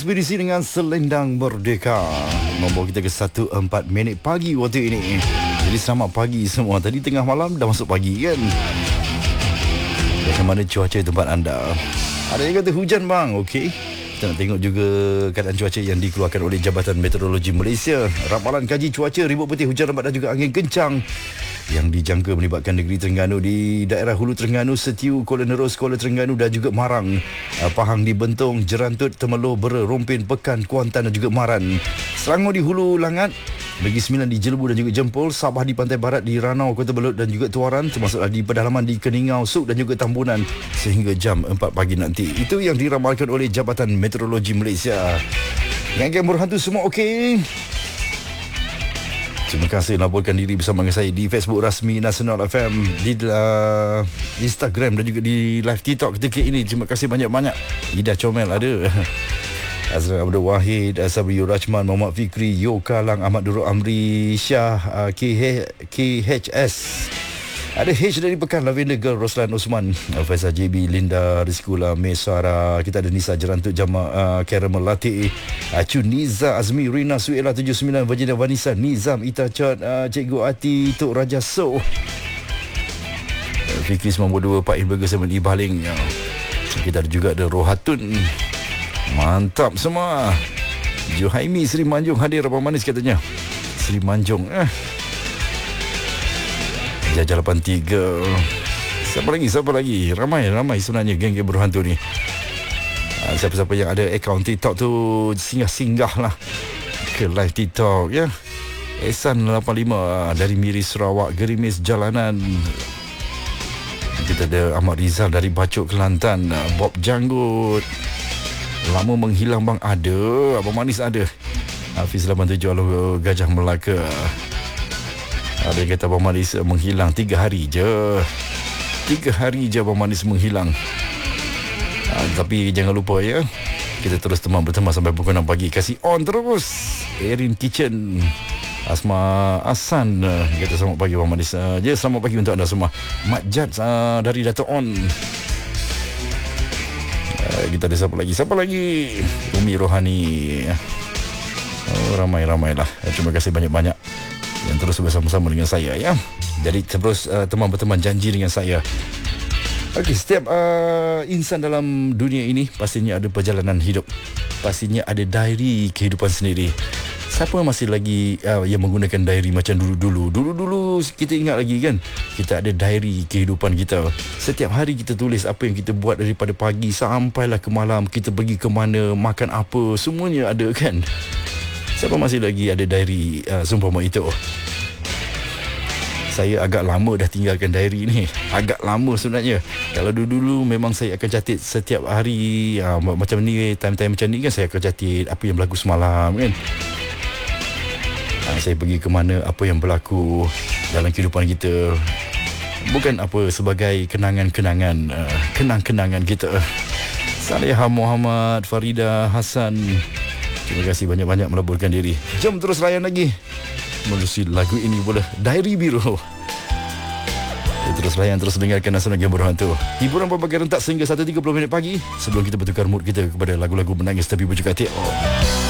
Ekspedisi dengan Selendang Merdeka membawa kita ke 1:04 pagi waktu ini. Jadi selamat pagi semua. Tadi tengah malam dah masuk pagi kan. Bagaimana cuaca di tempat anda? Ada yang kata hujan bang. Okey, kita nak tengok juga keadaan cuaca yang dikeluarkan oleh Jabatan Meteorologi Malaysia. Ramalan kaji cuaca ribut putih, hujan lebat dan juga angin kencang yang dijangka melibatkan negeri Terengganu di daerah Hulu Terengganu, Setiu, Kuala Nerus, Kuala Terengganu dan juga Marang, Pahang di Bentong, Jerantut, Temerloh, Bera, Rompin, Pekan, Kuantan dan juga Maran. Selangor di Hulu Langat, Negeri Sembilan di Jelebu dan juga Jempol, Sabah di Pantai Barat, di Ranau, Kota Belud dan juga Tuaran, termasuklah di pedalaman di Keningau, Suk dan juga Tambunan sehingga jam 4 pagi nanti. Itu yang diramalkan oleh Jabatan Meteorologi Malaysia. Geng-geng berhantu semua okey? Terima kasih laporkan diri bersama dengan saya di Facebook rasmi Nasional FM, di Instagram dan juga di live TikTok ketika ini. Terima kasih banyak-banyak. Ida Comel ada, Azra Abdul Wahid, Sabri Rachman, Muhammad Fikri, Yo Kalang, Ahmad Durul Amri, Syah, KHS. Ada H dari Pekan, Lavender Girl, Roslan Osman, Faizal JB, Linda Rizkula, Mesara. Kita ada Nisa Jerantut, Jamal, Caramel Latte, Acu Niza, Azmi, Rina, Suela 79, Virginia Vanessa, Nizam, Ita Chot, Cikgu Ati, Tok Raja So, Fikri 92, Pak Inberger 7, Ibaling. Kita ada juga ada Rohatun. Mantap semua. Juhaimi, Sri Manjung hadir. Apa manis katanya Sri Manjung. Jajah 83. Siapa lagi? Ramai sebenarnya geng-geng berhantu ni. Siapa-siapa yang ada akaun TikTok tu singgah lah ke live TikTok ya. Ehsan 85 dari Miri Sarawak, Gerimis Jalanan. Kita ada Ahmad Rizal dari Bacok Kelantan, Bob Janggut. Lama menghilang bang ada. Abang Manis ada. Hafiz 87 Aloh Gajah Melaka. Ada yang kata Abang Manis menghilang 3 hari je. 3 hari je Abang Manis menghilang. Tapi jangan lupa ya, kita terus berteman sampai pukul 6 pagi. Kasih on terus Erin Kitchen, Asma Asan kata selamat pagi Abang Manis. Selamat pagi untuk anda semua. Mat Jad dari Dato' On. Kita ada siapa lagi? Umi Rohani. Ramai lah. Terima kasih banyak-banyak yang terus bersama-sama dengan saya ya. Jadi terus teman-teman janji dengan saya. Okey, setiap insan dalam dunia ini pastinya ada perjalanan hidup. Pastinya ada diary kehidupan sendiri. Siapa masih lagi yang menggunakan diary macam dulu-dulu? Dulu kita ingat lagi kan? Kita ada diary kehidupan kita. Setiap hari kita tulis apa yang kita buat daripada pagi sampailah ke malam. Kita pergi ke mana, makan apa, semuanya ada kan? Siapa masih lagi ada diary seumpama itu? Saya agak lama dah tinggalkan diary ni. Agak lama sebenarnya. Kalau dulu memang saya akan catat setiap hari. Macam ni, time-time macam ni kan saya akan catat apa yang berlaku semalam kan. Saya pergi ke mana, apa yang berlaku dalam kehidupan kita. Bukan apa, sebagai kenangan-kenangan, kenang-kenangan kita. Saleha Muhammad, Farida Hassan, terima kasih banyak-banyak melaburkan diri. Jom terus layan lagi melalui lagu ini boleh. Diary Biru. Terus layan, terus dengarkan Nasional Game Berhantu. Hiburan berbagai rentak sehingga 1:30 pagi sebelum kita bertukar mood kita kepada lagu-lagu menangis tapi berjuka hati.